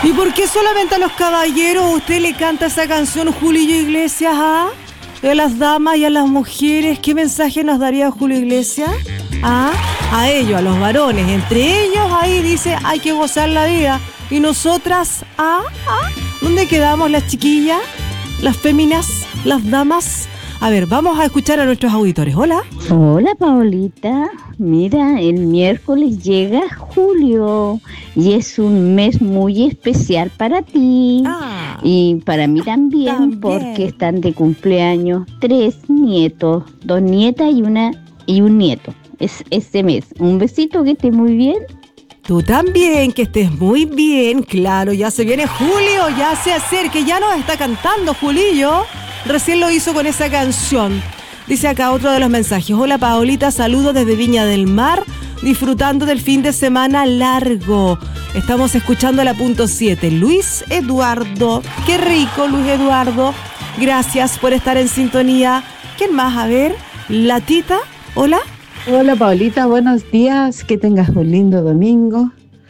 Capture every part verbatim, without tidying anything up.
¿Y por qué solamente a los caballeros usted le canta esa canción, Julio Iglesias, ah? ¿A las damas y a las mujeres? ¿Qué mensaje nos daría Julio Iglesias? ¿Ah? A ellos, a los varones. Entre ellos ahí dice, hay que gozar la vida. ¿Y nosotras? ¿Ah? ¿Ah? ¿Dónde quedamos las chiquillas? ¿Las féminas? ¿Las damas? A ver, vamos a escuchar a nuestros auditores. Hola. Hola, Paolita. Mira, el miércoles llega julio y es un mes muy especial para ti. Ah, y para mí también, también, porque están de cumpleaños tres nietos, dos nietas y una y un nieto. Es este mes. Un besito, que esté muy bien. Tú también, que estés muy bien. Claro, ya se viene julio, ya se acerca, ya nos está cantando Julillo. Recién lo hizo con esa canción. Dice acá otro de los mensajes. Hola, Paolita, saludos desde Viña del Mar, disfrutando del fin de semana largo. Estamos escuchando la punto siete. Luis Eduardo, qué rico, Luis Eduardo. Gracias por estar en sintonía. ¿Quién más? A ver, la Tita, hola. Hola, Paolita, buenos días, que tengas un lindo domingo.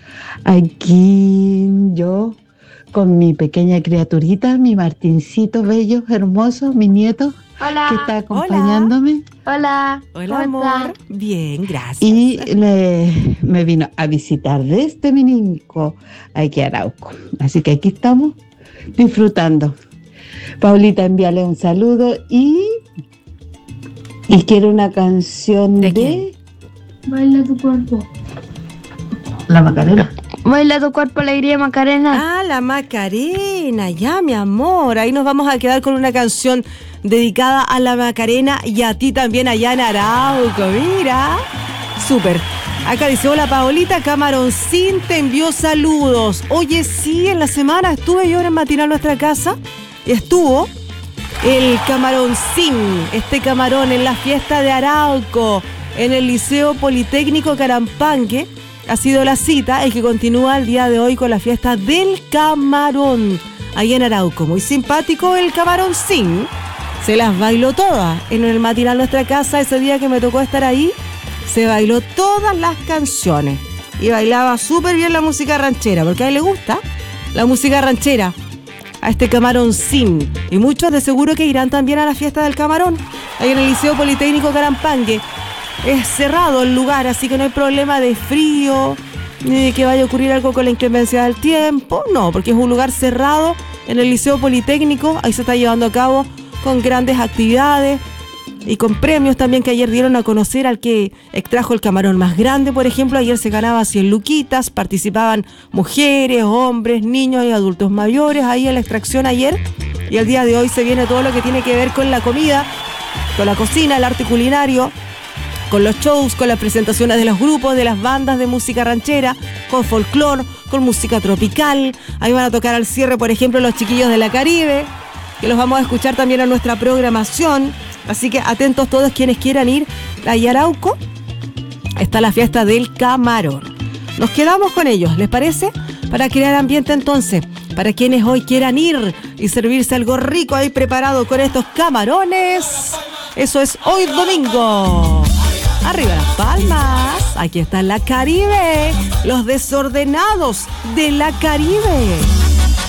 Aquí yo con mi pequeña criaturita, mi Martincito bello, hermoso, mi nieto. Hola. Que está acompañándome. Hola. Hola, amor. Bien, gracias. Y le, me vino a visitar desde Mininco, aquí a Arauco. Así que aquí estamos disfrutando. Paulita, envíale un saludo y, y quiero una canción de... ¿De Baila tu cuerpo. La Macarena. Baila tu cuerpo, alegría, Macarena. Ah, la Macarena, ya, mi amor. Ahí nos vamos a quedar con una canción dedicada a la Macarena y a ti también allá en Arauco. Mira, súper. Acá dice, hola, Paolita, Camaroncín te envió saludos. Oye, sí, en la semana estuve yo en Matinal Nuestra Casa y estuvo el Camaroncín, este camarón en la fiesta de Arauco, en el Liceo Politécnico Carampanque. Ha sido la cita, el que continúa el día de hoy con la fiesta del camarón, ahí en Arauco. Muy simpático el Camaroncín. Se las bailó todas en el Matinal Nuestra Casa. Ese día que me tocó estar ahí, se bailó todas las canciones. Y bailaba súper bien la música ranchera, porque a él le gusta la música ranchera, a este Camaroncín. Y muchos de seguro que irán también a la fiesta del camarón, ahí en el Liceo Politécnico Carampangue. Es cerrado el lugar, así que no hay problema de frío, ni de que vaya a ocurrir algo con la inclemencia del tiempo. No, porque es un lugar cerrado en el Liceo Politécnico. Ahí se está llevando a cabo con grandes actividades y con premios también que ayer dieron a conocer al que extrajo el camarón más grande. Por ejemplo, ayer se ganaba cien luquitas, participaban mujeres, hombres, niños y adultos mayores ahí en la extracción ayer. Y el día de hoy se viene todo lo que tiene que ver con la comida, con la cocina, el arte culinario, con los shows, con las presentaciones de los grupos, de las bandas de música ranchera, con folclore, con música tropical. Ahí van a tocar al cierre, por ejemplo, los chiquillos de la Caribe, que los vamos a escuchar también en nuestra programación. Así que atentos todos quienes quieran ir a Arauco. Está la fiesta del camarón. Nos quedamos con ellos, ¿les parece? Para crear ambiente entonces, para quienes hoy quieran ir y servirse algo rico ahí preparado con estos camarones. Eso es hoy domingo. Arriba las palmas, aquí está la Caribe, los desordenados de la Caribe.